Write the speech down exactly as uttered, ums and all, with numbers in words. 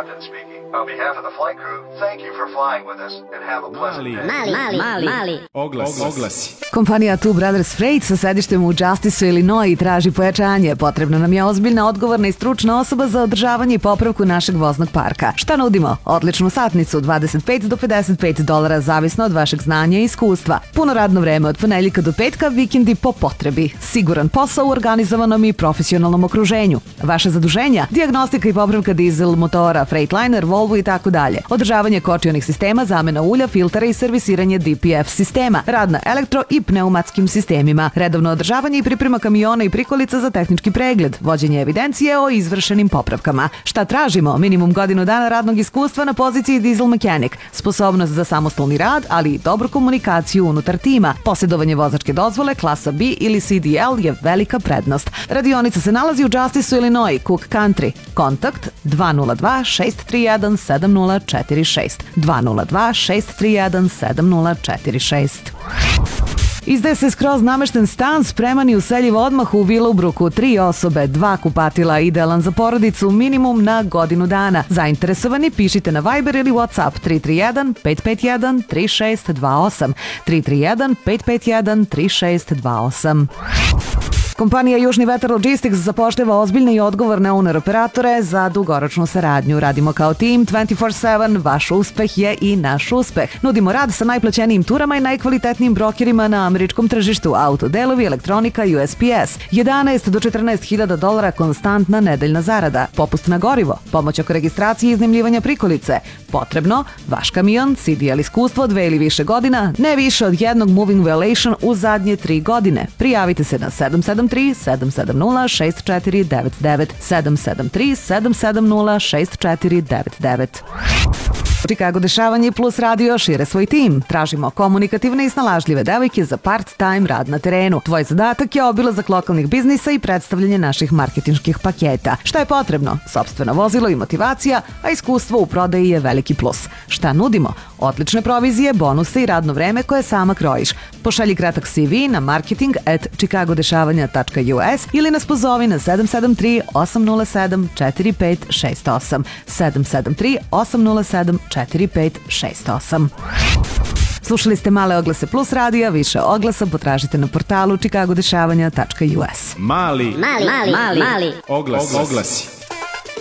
captain speaking. On behalf of the flight crew, thank you for flying with us and have a pleasant day. Mali, mali, mali, mali. Oglas, oglasi. Kompanija Two Brothers Freight sa sedištem u Justiceu, Illinois traži pojačanje. Potrebna nam je ozbiljna, odgovorna i stručna osoba za održavanje i popravku našeg voznog parka. Šta nudimo? Odličnu satnicu, dvadeset pet do pedeset pet dolara, zavisno od vašeg znanja i iskustva. Puno radno vreme od ponedeljka do petka, vikendi po potrebi. Siguran posao u organizovanom i profesionalnom okruženju. Vaše zaduženja, dijagnostika i popravka dizel motora, Freightliner, Volvo i tako dalje. Održavanje kočionih sistema, zamena ulja, filtera i servisiranje D P F sistema. Rad na elektro i pneumatskim sistemima. Redovno održavanje i priprema kamiona i prikolica za tehnički pregled. Vođenje evidencije o izvršenim popravkama. Šta tražimo? Minimum godinu dana radnog iskustva na poziciji diesel mechanic. Sposobnost za samostalni rad, ali i dobru komunikaciju unutar tima. Posjedovanje vozačke dozvole, klasa B ili C D L je velika prednost. Radionica se nalazi u Justiceu, Illinois, Cook Country. Kontakt dva nula dva šest tri jedan sedam nula četiri šest. dva nula dva šest tri jedan sedam nula četiri šest. Izdaje se skroz namešten stan, spreman i useljiv odmah u Willowbrooku. Tri osobe, dva kupatila, idealan za porodicu, minimum na godinu dana. Zainteresovani pišite na Viber ili WhatsApp tri tri jedan pet pet jedan tri šest dva osam. tri tri jedan pet pet jedan tri šest dva osam. Kompanija Južni vetar Logistics zapošljava ozbiljne i odgovorne owner operatore za dugoročnu saradnju. Radimo kao tim dvanaest četiri sedam, vaš uspeh je i naš uspeh. Nudimo rad sa najplaćenijim turama i najkvalitetnijim brokerima na američkom tržištu, autodelovi, elektronika, U S P S. jedanaest do četrnaest hiljada dolara konstantna nedeljna zarada. Popust na gorivo, pomoć oko registracije i iznajmljivanja prikolice. Potrebno, vaš kamion, C D L iskustvo dve ili više godina, ne više od jednog moving violation u zadnje tri godine. Prijavite se na sedam sedam tri sedam sedam nula šest četiri devet devet, sedam sedam tri sedam sedam nula šest četiri devet devet. Chicago dešavanje plus radio šire svoj tim. Tražimo komunikativne i snalažljive devojke za part-time rad na terenu. Tvoj zadatak je obilazak lokalnih biznisa i predstavljanje naših marketinških paketa. Šta je potrebno? Sopstveno vozilo i motivacija, a iskustvo u prodaji je veliki plus. Šta nudimo? Odlične provizije, bonuse i radno vreme koje sama krojiš. Pošalji kratak C V na marketing at chicagodešavanja tačka u s ili nas pozovi na sedam sedam tri osam nula sedam četiri pet šest osam. sedam sedam tri osam nula sedam četiri pet šest osam. Slušali ste Male oglase plus radija, više oglasa potražite na portalu chicagodešavanja tačka u s. Mali, Mali, mali, mali. oglas, oglasi.